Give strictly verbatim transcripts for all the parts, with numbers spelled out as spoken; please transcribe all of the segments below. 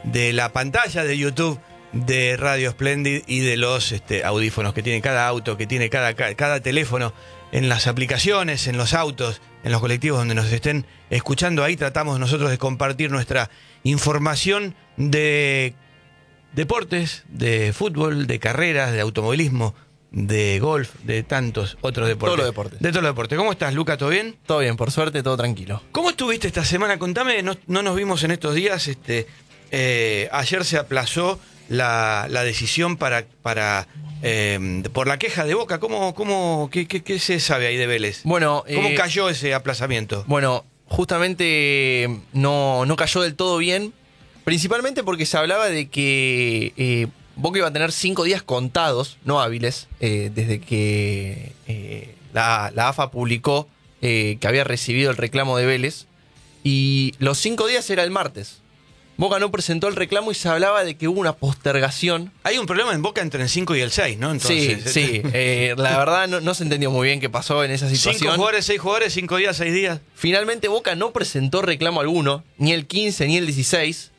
de la pantalla de YouTube de Radio Splendid y de los este, audífonos que tiene cada auto, que tiene cada, cada teléfono, en las aplicaciones, en los autos, en los colectivos donde nos estén escuchando. Ahí tratamos nosotros de compartir nuestra información de deportes, de fútbol, de carreras, de automovilismo, de golf, de tantos otros deportes. Todos los deportes. De todos los deportes. ¿Cómo estás, Luca? ¿Todo bien? Todo bien, por suerte, todo tranquilo. ¿Cómo estuviste esta semana? Contame, no, no nos vimos en estos días. Este, eh, ayer se aplazó la, la decisión para, para eh, por la queja de Boca. ¿Cómo, cómo, qué, qué, qué se sabe ahí de Vélez? Bueno, ¿Cómo eh, cayó ese aplazamiento? Bueno, justamente no, no cayó del todo bien, principalmente porque se hablaba de que eh, Boca iba a tener cinco días contados, no hábiles, eh, desde que eh, la, la A F A publicó eh, que había recibido el reclamo de Vélez, y los cinco días era el martes. Boca no presentó el reclamo y se hablaba de que hubo una postergación. Hay un problema en Boca entre el cinco y el seis, ¿no? Entonces, sí, sí. Eh, la verdad no, no se entendió muy bien qué pasó en esa situación. Cinco jugadores, seis jugadores, cinco días, seis días. Finalmente Boca no presentó reclamo alguno, ni el quince ni el dieciséis.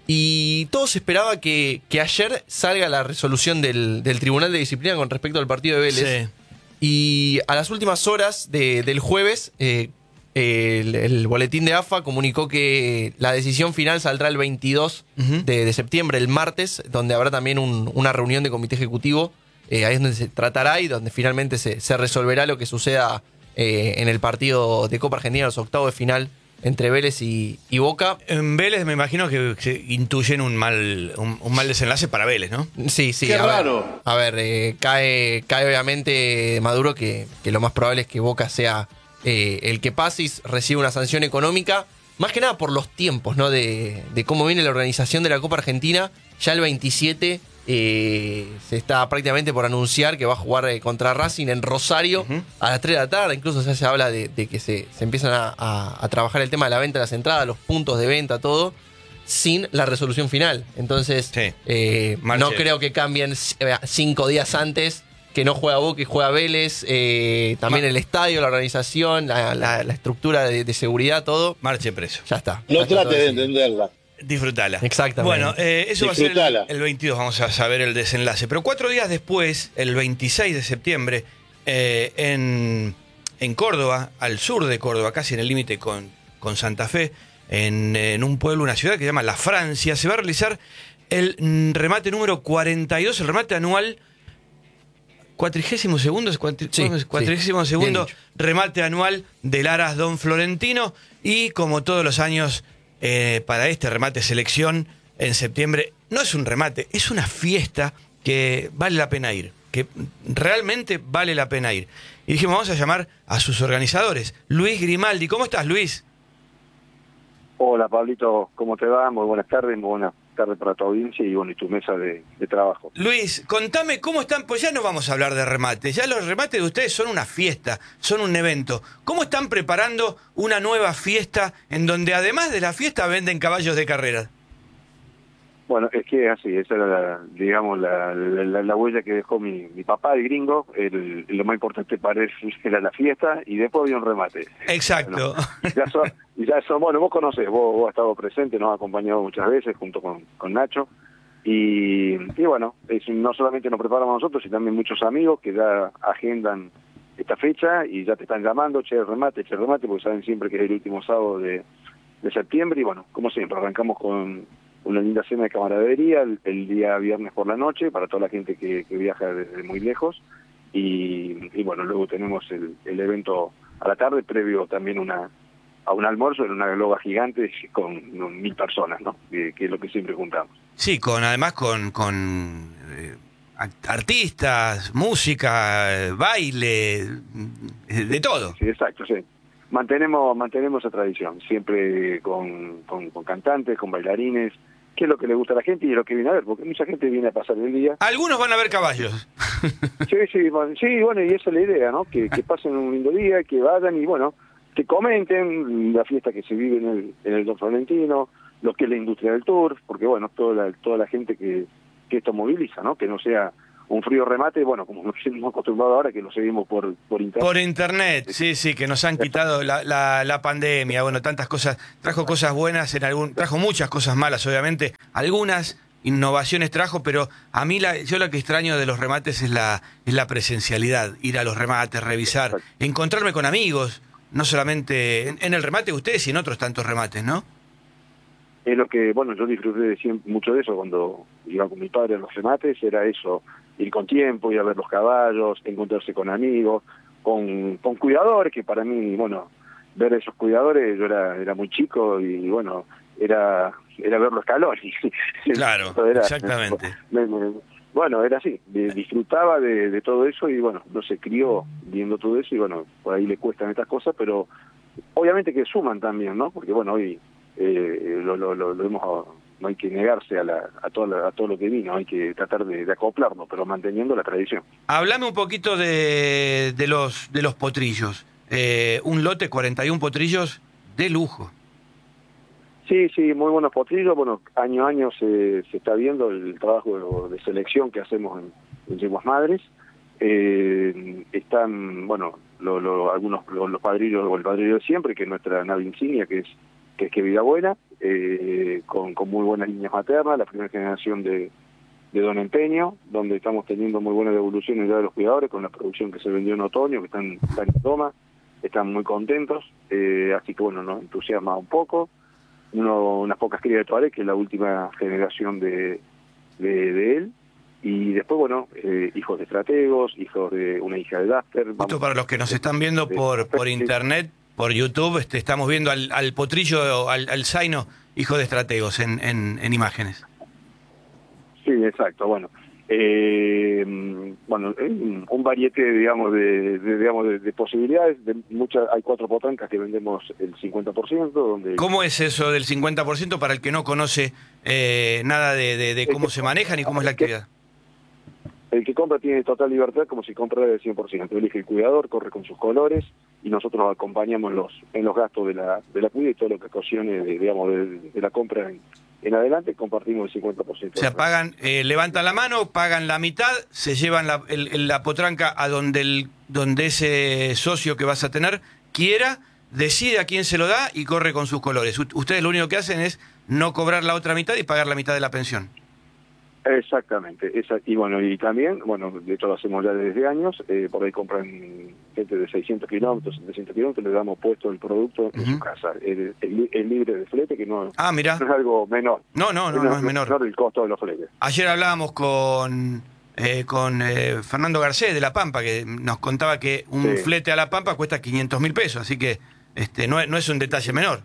Y todo se esperaba que, que ayer salga la resolución del, del Tribunal de Disciplina con respecto al partido de Vélez. Sí. Y a las últimas horas de, del jueves, eh, el, el boletín de A F A comunicó que la decisión final saldrá el veintidós Uh-huh. de, de septiembre, el martes, donde habrá también un, una reunión de comité ejecutivo. Eh, ahí es donde se tratará y donde finalmente se, se resolverá lo que suceda eh, en el partido de Copa Argentina, los octavos de final entre Vélez y, y Boca. En Vélez me imagino que se intuyen un mal, un, un mal desenlace para Vélez, ¿no? Sí, sí. Qué a raro. Ver, a ver, eh, cae, cae obviamente Maduro, que, que lo más probable es que Boca sea eh, el que pase y reciba una sanción económica, más que nada por los tiempos, ¿no? De, de cómo viene la organización de la Copa Argentina. Ya el veintisiete eh, se está prácticamente por anunciar que va a jugar eh, contra Racing en Rosario Uh-huh. a las tres de la tarde. Incluso ya se habla de, de que se, se empiezan a, a, a trabajar el tema de la venta de las entradas, los puntos de venta, todo, sin la resolución final. Entonces, Sí. eh, Marche. no creo que cambien eh, cinco días antes, que no juega Boca y juega Vélez, eh, también Ma- el estadio, la organización, la, la, la estructura de, de seguridad, todo. Marche preso. Ya está. No Ya está todo trate de decidido. entenderla. Disfrutala. Exactamente. Bueno, eh, eso Disfrutala. va a ser el, el veintidós, vamos a saber el desenlace. Pero cuatro días después, el veintiséis de septiembre, eh, en, en Córdoba, al sur de Córdoba, casi en el límite con, con Santa Fe, en, en un pueblo, una ciudad que se llama La Francia, se va a realizar el mm, remate número cuarenta y dos, el remate anual, cuatrigésimo segundo, cuatri- Sí, cuatrigésimo sí, segundo bien dicho. remate anual del Aras Don Florentino, y como todos los años, eh, para este remate selección en septiembre, no es un remate, es una fiesta que vale la pena ir, que realmente vale la pena ir. Y dijimos, vamos a llamar a sus organizadores. Luis Grimaldi, ¿cómo estás, Luis? Hola, Pablito, ¿cómo te va? Muy buenas tardes, muy buenas tardes para tu audiencia y bueno, y tu mesa de, de trabajo. Luis, contame cómo están, pues ya no vamos a hablar de remates, ya los remates de ustedes son una fiesta, son un evento. ¿Cómo están preparando una nueva fiesta en donde además de la fiesta venden caballos de carrera? Bueno, es que así, esa era, la, digamos, la, la, la huella que dejó mi, mi papá, el gringo. El, lo más importante para él era la fiesta y después había un remate. Exacto. Bueno, ya son, ya son, bueno, vos conocés, vos, vos has estado presente, nos has acompañado muchas veces junto con, con Nacho. Y, y bueno, es, no solamente nos preparamos nosotros, sino también muchos amigos que ya agendan esta fecha y ya te están llamando, che, remate, che, remate, porque saben siempre que es el último sábado de, de septiembre. Y bueno, como siempre, arrancamos con una linda cena de camaradería el, el día viernes por la noche para toda la gente que, que viaja desde muy lejos. Y, y bueno, luego tenemos el, el evento a la tarde, previo también una a un almuerzo en una globa gigante con no, mil personas, ¿no? Que, que es lo que siempre juntamos. Sí, con además con, con eh, artistas, música, eh, baile, eh, de todo. Sí, exacto, sí. Mantenemos mantenemos esa tradición, siempre con, con, con cantantes, con bailarines, que es lo que le gusta a la gente y es lo que viene a ver, porque mucha gente viene a pasar el día. Algunos van a ver caballos. Sí, sí, bueno, sí, bueno, y esa es la idea, ¿no? Que, que pasen un lindo día, que vayan y bueno, que comenten la fiesta que se vive en el, en el Don Florentino, lo que es la industria del tour, porque bueno, toda la, toda la gente que, que esto moviliza, ¿no? Que no sea un frío remate, bueno, como nos hemos acostumbrado ahora que lo seguimos por, por internet. Por internet, sí, sí, que nos han quitado la, la, la pandemia, bueno, tantas cosas, trajo cosas buenas, en algún, trajo muchas cosas malas, obviamente, algunas innovaciones trajo, pero a mí la, yo lo que extraño de los remates es la, es la presencialidad, ir a los remates, revisar, encontrarme con amigos, no solamente en, en el remate de ustedes y en otros tantos remates, ¿no? Es lo que, bueno, yo disfruté de siempre, mucho de eso cuando iba con mi padre a los remates, era eso, ir con tiempo, ir a ver los caballos, encontrarse con amigos, con, con cuidadores, que para mí, bueno, ver a esos cuidadores, yo era, era muy chico y bueno, era, era ver los calores. Claro, era, exactamente. Me, me, bueno, era así, disfrutaba de, de todo eso y bueno, no se crió viendo todo eso y bueno, por ahí le cuestan estas cosas, pero obviamente que suman también, ¿no? Porque bueno, hoy eh, lo, lo, lo, lo hemos... no hay que negarse a, la, a, todo, a todo lo que vino, hay que tratar de, de acoplarnos, pero manteniendo la tradición. Háblame un poquito de, de los de los potrillos. Eh, un lote, cuarenta y uno potrillos de lujo. Sí, sí, muy buenos potrillos. Bueno, año a año se, se está viendo el trabajo de selección que hacemos en, en Yeguas Madres. Eh, están, bueno, lo, lo, algunos lo, los padrillos, o el padrillo de siempre, que es nuestra nave insignia, que es que es que Vida Buena, eh, con, con muy buenas líneas maternas, la primera generación de, de Don Empeño, donde estamos teniendo muy buenas devoluciones ya de los cuidadores, con la producción que se vendió en otoño, que están, están en toma, están muy contentos, eh, así que bueno, nos entusiasma un poco. Uno, unas pocas crías de Tuareg, que es la última generación de, de, de él, y después, bueno, eh, hijos de estrategos, hijos de una hija de Duster. Justo para los que nos están viendo por, por internet, por YouTube, este, estamos viendo al, al potrillo, al, al zaino, hijo de estrategos, en, en, en imágenes. Sí, exacto, bueno. Eh, bueno, un, un variete, digamos, de, de digamos de, de posibilidades. De muchas, hay cuatro potrancas que vendemos el cincuenta por ciento. Donde... ¿Cómo es eso del cincuenta por ciento para el que no conoce eh, nada de, de, de cómo se manejan y cómo es la actividad? El que compra tiene total libertad, como si comprara el cien por ciento. Elige el cuidador, corre con sus colores y nosotros lo acompañamos en los en los gastos de la de la cuida y todo lo que ocasione, de, digamos, de, de la compra en, en adelante, compartimos el cincuenta por ciento. O sea, pagan, eh, levantan la mano, pagan la mitad, se llevan la, el, la potranca a donde, el, donde ese socio que vas a tener quiera, decide a quién se lo da y corre con sus colores. U- ustedes lo único que hacen es no cobrar la otra mitad y pagar la mitad de la pensión. Exactamente, esa, y bueno, y también, bueno, de hecho lo hacemos ya desde años, eh, por ahí compran gente de seiscientos kilómetros, setecientos kilómetros, le damos puesto el producto en uh-huh. su casa, es, es, es libre de flete, que no, ah, mirá. no es algo menor. No, no, no, es, no es menor. menor el costo de los fletes. Ayer hablábamos con, eh, con eh, Fernando Garcés de La Pampa, que nos contaba que un sí. flete a La Pampa cuesta quinientos mil pesos, así que este no es, no es un detalle menor.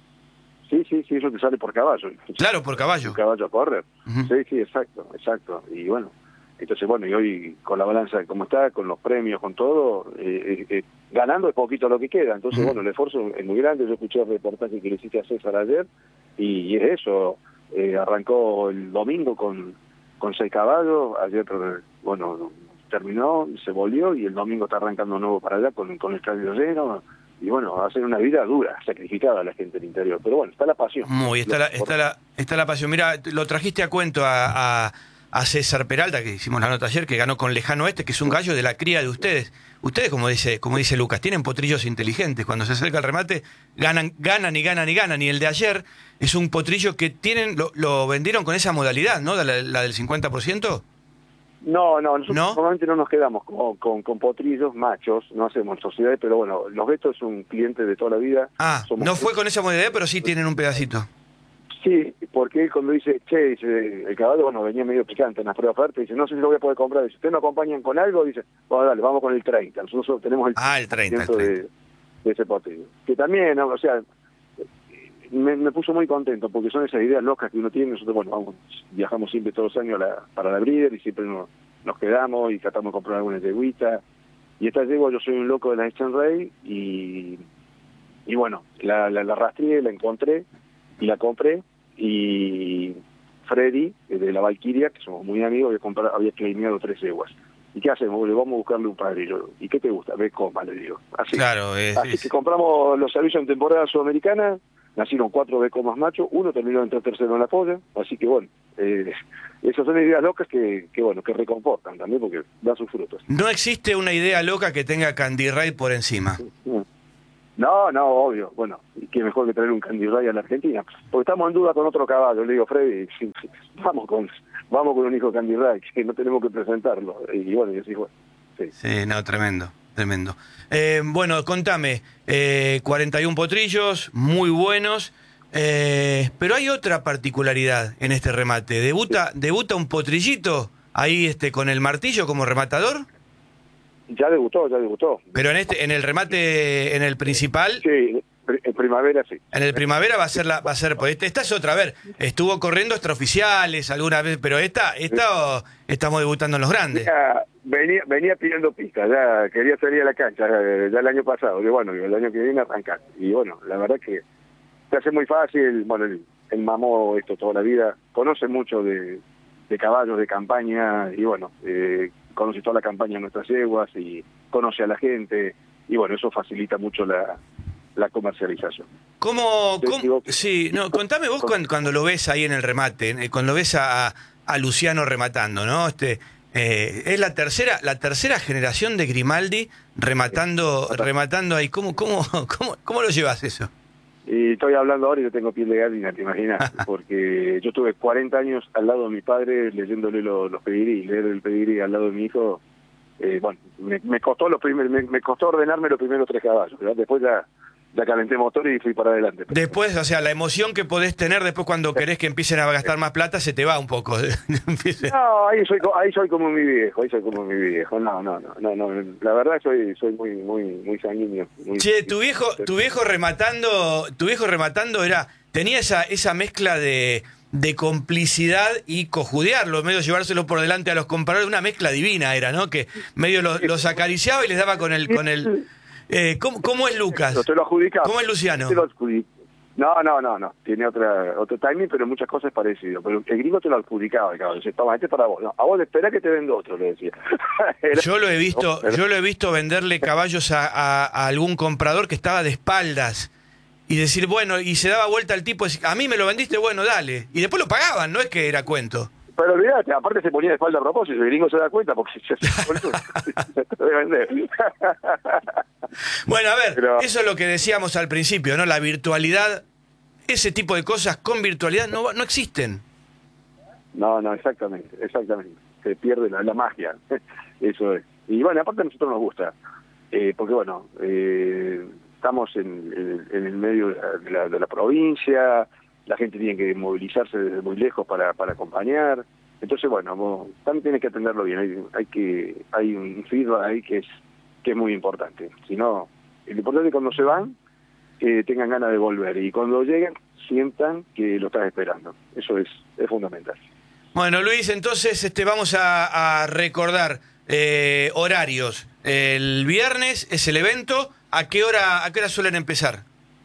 Sí, sí, sí, eso te sale por caballo. Claro, por caballo. Un caballo a correr. Uh-huh. Sí, sí, exacto, exacto. Y bueno, entonces bueno, y hoy con la balanza como está, con los premios, con todo, eh, eh, ganando es poquito lo que queda. Entonces, uh-huh. bueno, el esfuerzo es muy grande. Yo escuché el reportaje que le hiciste a César ayer, y, y es eso. Eh, arrancó el domingo con, con seis caballos, ayer, bueno, terminó, se volvió, y el domingo está arrancando nuevo para allá con, con el estadio lleno. Y bueno, hacer una vida dura, sacrificada a la gente del interior. Pero bueno, está la pasión. Muy, está la, está la, está la pasión. Mira, lo trajiste a cuento a, a, a César Peralta, que hicimos la nota ayer, que ganó con Lejano Oeste, que es un gallo de la cría de ustedes. Ustedes, como dice, como dice Lucas, tienen potrillos inteligentes. Cuando se acerca el remate, ganan, ganan y ganan y ganan. Y el de ayer es un potrillo que tienen, lo, lo vendieron con esa modalidad, ¿no? La, la del cincuenta por ciento. No, no, nosotros ¿No? normalmente no nos quedamos con, con, con potrillos machos, no hacemos sociedades, pero bueno, los Beto es un cliente de toda la vida. Ah, Somos no fue con esa modalidad, pero sí tienen un pedacito. Sí, porque él cuando dice, che, dice, el caballo, bueno, venía medio picante en las pruebas fuertes, dice, no sé si lo voy a poder comprar, dice, ¿ustedes me acompañan con algo? Dice, bueno, dale, vamos con el treinta, nosotros tenemos el ah, el treinta, el treinta. De, de ese potrillo. Que también, o sea, me, me puso muy contento, porque son esas ideas locas que uno tiene. Nosotros, bueno, vamos, viajamos siempre todos los años a la, para la Breeder, y siempre nos, nos quedamos y tratamos de comprar alguna yeguita. Y esta yegua, yo soy un loco de la Eastern Ray, y, y bueno, la, la, la rastreé, la encontré, y la compré, y Freddy, de la Valkyria, que somos muy amigos, había, comprado, había claimeado tres yeguas. ¿Y qué hacemos? Le vamos a buscarle un padrillo. ¿Y qué te gusta? Ve coma, le digo. Así, claro, es, así es... que compramos los servicios en temporada sudamericana, nacieron cuatro becomas machos, uno terminó en tercero en la polla, así que bueno, eh, esas son ideas locas que, que, bueno, que reconfortan también porque dan sus frutos. No existe una idea loca que tenga Candy Ride por encima. No, no, obvio. Bueno, y qué mejor que traer un Candy Ride a la Argentina. Porque estamos en duda con otro caballo. Le digo, Freddy, vamos con vamos con un hijo Candy Ride, que no tenemos que presentarlo. Y bueno, y así fue. Sí, sí, no, tremendo, tremendo. Eh, bueno, contame, eh, cuarenta y uno potrillos, muy buenos, eh, pero hay otra particularidad en este remate. ¿Debuta, debuta un potrillito ahí este con el martillo como rematador? Ya debutó, ya debutó. Pero en este, en el remate, en el principal. Sí, en primavera sí. En el primavera va a ser la, va a ser, pues esta es otra, a ver, estuvo corriendo extraoficiales alguna vez, pero esta, esta oh, estamos debutando en los grandes. Ya, venía, venía pidiendo pistas, ya quería salir a la cancha, ya, ya el año pasado, y bueno, el año que viene arrancar. Y bueno, la verdad que se hace muy fácil, bueno, él, él mamó esto toda la vida, conoce mucho de, de caballos, de campaña, y bueno, eh, conoce toda la campaña de nuestras yeguas, y conoce a la gente, y bueno, eso facilita mucho la... la comercialización. ¿Cómo? cómo sí, no, contame vos cuando, cuando lo ves ahí en el remate, cuando ves a, a Luciano rematando, ¿no? Este, eh, es la tercera, la tercera generación de Grimaldi rematando, rematando ahí. ¿Cómo, cómo, cómo, cómo lo llevas eso? Y estoy hablando ahora y yo tengo piel de gallina, te imaginas, porque yo tuve cuarenta años al lado de mi padre leyéndole los, los pedigrí, leer el pedigrí al lado de mi hijo. Eh, bueno, me, me costó los primeros, me, me costó ordenarme los primeros tres caballos, ¿verdad? Después ya ya calenté motor y fui para adelante. Después, o sea, la emoción que podés tener después cuando querés que empiecen a gastar más plata se te va un poco. No, ahí soy ahí soy como mi viejo, ahí soy como mi viejo. No, no, no, no, no. La verdad soy soy muy muy muy sanguíneo. Muy, che, tu viejo tu viejo rematando, tu viejo rematando era tenía esa esa mezcla de de complicidad y cojudearlo, medio llevárselo por delante a los compradores, una mezcla divina era, ¿no? Que medio los, los acariciaba y les daba con el con el Eh, ¿cómo, ¿Cómo es Lucas? Te lo adjudicaba. ¿Cómo es Luciano? Te lo no, no, no, no. Tiene otra otro timing, pero muchas cosas parecidas. Pero el gringo te lo adjudicaba, cabrón. Dice, toma, este para vos. No, a vos espera que te vendo otro, le decía. Era... Yo lo he visto, yo lo he visto venderle caballos a, a, a algún comprador que estaba de espaldas y decir, bueno, y se daba vuelta al tipo, a mí me lo vendiste, bueno, dale. Y después lo pagaban, no es que era cuento. Pero olvídate, aparte se ponía de espalda a propósito, el gringo se da cuenta porque se se debe vender. Bueno, a ver, Pero... eso es lo que decíamos al principio, ¿no? La virtualidad, ese tipo de cosas con virtualidad no, no existen. No, no, exactamente, exactamente. Se pierde la, la magia, eso es. Y bueno, aparte a nosotros nos gusta, eh, porque bueno, eh, estamos en, en, en el medio de la, de, la, de la provincia, la gente tiene que movilizarse desde muy lejos para, para acompañar. Entonces, bueno, vos, también tienes que atenderlo bien. Hay, hay que hay un feedback ahí que es que es muy importante. Si no, lo importante es que cuando se van, que tengan ganas de volver. Y cuando lleguen, sientan que lo estás esperando. Eso es, es fundamental. Bueno, Luis, entonces este vamos a, a recordar eh, horarios. El viernes es el evento. ¿A qué hora, a qué hora suelen empezar?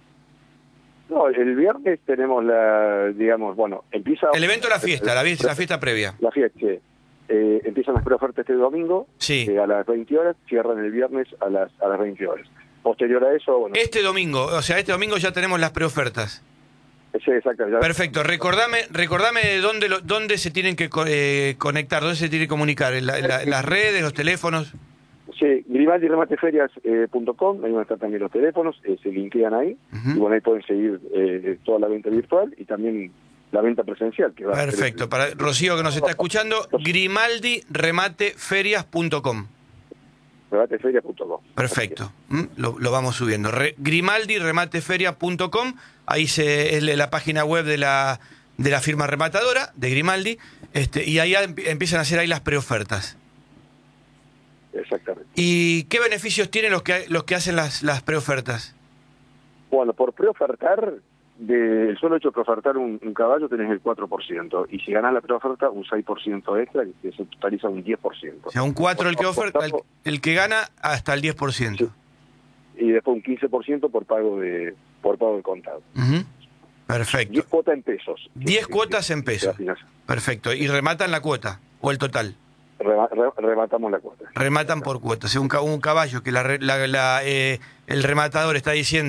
No, el viernes tenemos la, digamos, bueno, empieza... El evento, la fiesta, la, la fiesta previa. La fiesta, sí. Eh, empiezan las preofertas este domingo, sí. eh, a las veinte horas, cierran el viernes a las a las veinte horas. Posterior a eso, bueno... Este domingo, o sea, este domingo ya tenemos las preofertas. Sí, exactamente. Perfecto, recordame, recordame dónde, lo, dónde se tienen que eh, conectar, dónde se tienen que comunicar, en, la, en, la, en las redes, los teléfonos... Sí, grimaldi remate ferias punto com, ahí van a estar también los teléfonos, eh, se linkean ahí, uh-huh. Y bueno, ahí pueden seguir eh, toda la venta virtual y también la venta presencial. Que va Perfecto, a para Rocío que nos está escuchando, grimaldi remate ferias punto com. remate ferias punto com. Perfecto, ¿Mm? lo, lo vamos subiendo. Re, grimaldi remate ferias punto com, ahí se, es la página web de la, de la firma rematadora, de Grimaldi, este, y ahí empiezan a hacer ahí las preofertas. Exactamente. ¿Y qué beneficios tienen los que los que hacen las, las preofertas? Bueno, por preofertar, del solo hecho de preofertar un, un caballo tenés el cuatro por ciento, y si ganás la preoferta, un seis por ciento extra, que se totaliza un diez por ciento. O sea, un cuatro por ciento el que oferta, el, el que gana hasta el diez por ciento. Sí. Y después un quince por ciento por pago de por pago de contado. Uh-huh. Perfecto. diez cuotas en pesos. diez cuotas en pesos. Perfecto. ¿Y rematan la cuota o el total? Rema, re, rematamos la cuota. Rematan por cuota. O sea, un, un caballo que la, la, la, eh, el rematador está diciendo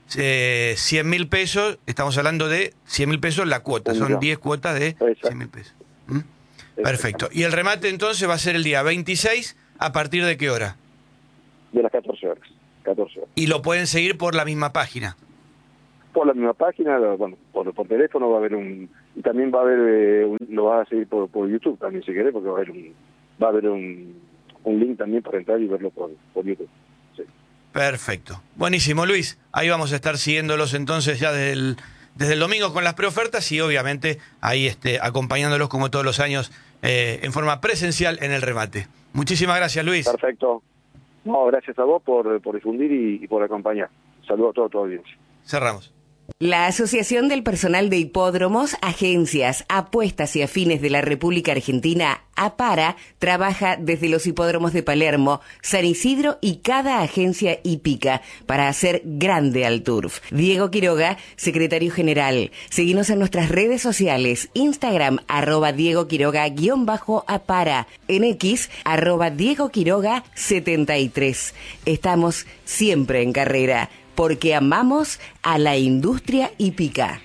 eh, cien mil pesos, estamos hablando de cien mil pesos la cuota, son diez cuotas de cien mil pesos. ¿Mm? Perfecto. Y el remate entonces va a ser el día veintiséis, ¿a partir de qué hora? De las catorce horas. catorce horas. Y lo pueden seguir por la misma página. Por la misma página, bueno, por, por teléfono va a haber un... Y también va a haber, eh, un, lo vas a seguir por, por YouTube también si querés, porque va a haber un, va a haber un, un link también para entrar y verlo por, por YouTube. Sí. Perfecto. Buenísimo, Luis. Ahí vamos a estar siguiéndolos entonces ya desde el, desde el domingo con las preofertas y obviamente ahí este, acompañándolos como todos los años eh, en forma presencial en el remate. Muchísimas gracias, Luis. Perfecto. No, gracias a vos por, por difundir y, y por acompañar. Saludos a toda tu audiencia. Cerramos. La Asociación del Personal de Hipódromos, Agencias, Apuestas y Afines de la República Argentina, APARA, trabaja desde los hipódromos de Palermo, San Isidro y cada agencia hípica para hacer grande al turf. Diego Quiroga, secretario general. Seguinos en nuestras redes sociales, Instagram, arroba Diego Quiroga, guión bajo APARA, en X, arroba Diego Quiroga setenta y tres. Estamos siempre en carrera, porque amamos a la industria hípica.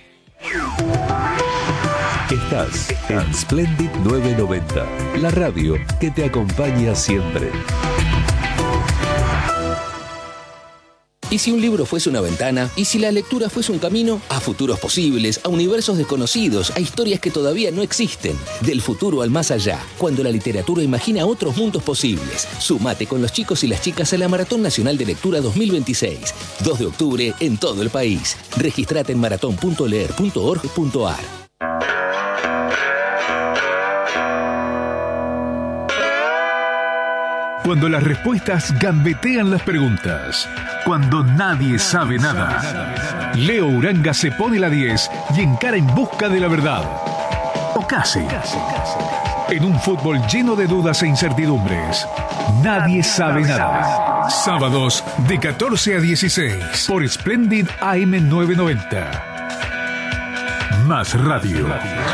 Estás en Splendid novecientos noventa, la radio que te acompaña siempre. ¿Y si un libro fuese una ventana? ¿Y si la lectura fuese un camino? A futuros posibles, a universos desconocidos, a historias que todavía no existen. Del futuro al más allá, cuando la literatura imagina otros mundos posibles. Sumate con los chicos y las chicas a la Maratón Nacional de Lectura dos mil veintiséis. dos de octubre en todo el país. Registrate en maratón punto leer punto org punto ar. Cuando las respuestas gambetean las preguntas. Cuando nadie sabe nada. Leo Uranga se pone la diez y encara en busca de la verdad. O casi. En un fútbol lleno de dudas e incertidumbres. Nadie sabe nada. Sábados de catorce a dieciséis por Splendid A M novecientos noventa. Más radio.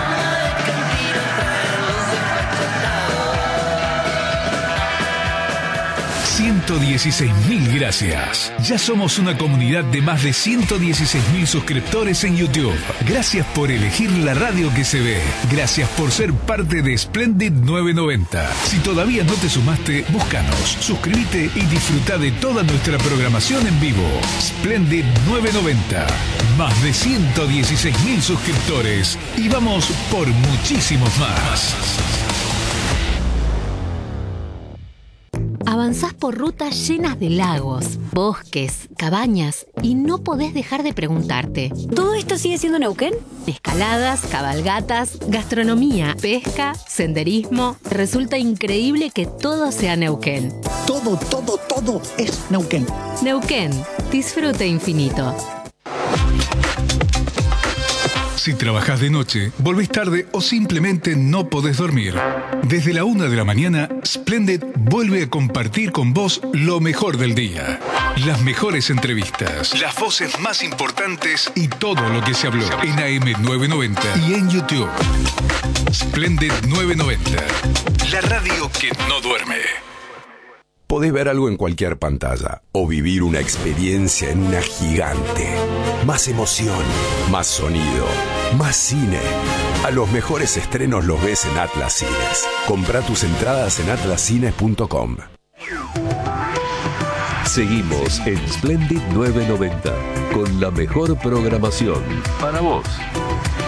ciento dieciséis mil gracias. Ya somos una comunidad de más de ciento dieciséis mil suscriptores en YouTube. Gracias por elegir la radio que se ve. Gracias por ser parte de Splendid novecientos noventa. Si todavía no te sumaste, búscanos, suscríbete y disfruta de toda nuestra programación en vivo. Splendid novecientos noventa. Más de ciento dieciséis mil suscriptores. Y vamos por muchísimos más. Avanzás por rutas llenas de lagos, bosques, cabañas y no podés dejar de preguntarte: ¿todo esto sigue siendo Neuquén? Escaladas, cabalgatas, gastronomía, pesca, senderismo. Resulta increíble que todo sea Neuquén. Todo, todo, todo es Neuquén. Neuquén, disfrute infinito. Si trabajás de noche, volvés tarde o simplemente no podés dormir. Desde la una de la mañana, Splendid vuelve a compartir con vos lo mejor del día. Las mejores entrevistas, las voces más importantes y todo lo que se habló en A M novecientos noventa y en YouTube. Splendid novecientos noventa, la radio que no duerme. Podés ver algo en cualquier pantalla o vivir una experiencia en una gigante. Más emoción, más sonido, más cine. A los mejores estrenos los ves en Atlas Cines. Comprá tus entradas en atlas cines punto com. Seguimos en Splendid novecientos noventa con la mejor programación para vos.